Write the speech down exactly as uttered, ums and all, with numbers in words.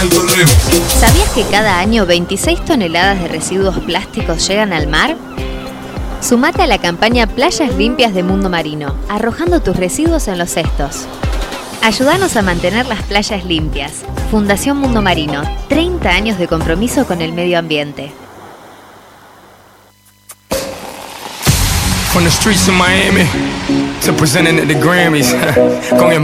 alto remo. ¿Sabías que cada año veintiséis toneladas de residuos plásticos llegan al mar? Sumate a la campaña Playas Limpias de Mundo Marino, arrojando tus residuos en los cestos. Ayúdanos a mantener las playas limpias. Fundación Mundo Marino, treinta años de compromiso con el medio ambiente. From the streets of Miami to presenting at the Grammys con el